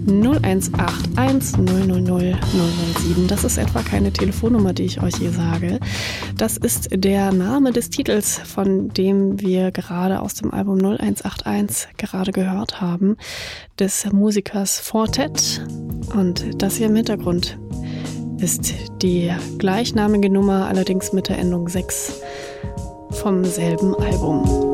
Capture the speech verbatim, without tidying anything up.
null eins acht eins null null null null null sieben. Das ist etwa keine Telefonnummer, die ich euch hier sage. Das ist der Name des Titels, von dem wir gerade aus dem Album null eins acht eins gerade gehört haben, des Musikers Fortet. Und das hier im Hintergrund ist die gleichnamige Nummer, allerdings mit der Endung sechs vom selben Album.